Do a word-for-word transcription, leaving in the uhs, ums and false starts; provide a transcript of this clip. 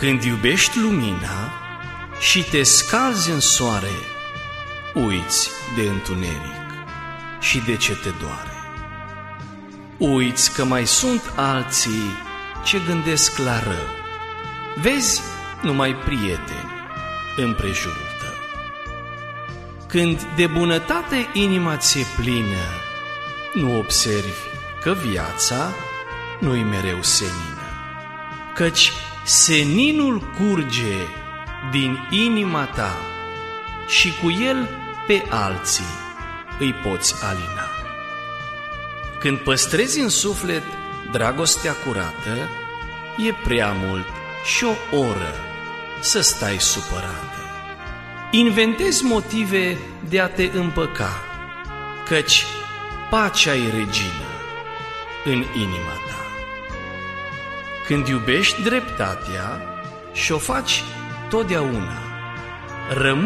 Când iubești lumina și te scalzi în soare, uiți de întuneric și de ce te doare. Uiți că mai sunt alții ce gândesc la rău. Vezi numai prieteni împrejurul tău. Când de bunătate inima ți-e plină, nu observi că viața nu-i mereu senină, căci seninul curge din inima ta și cu el pe alții îi poți alina. Când păstrezi în suflet dragostea curată, e prea mult și o oră să stai supărată. Inventezi motive de a te împăca, căci pacea-i regină în inima ta. Când iubești dreptatea și o faci totdeauna, rămâi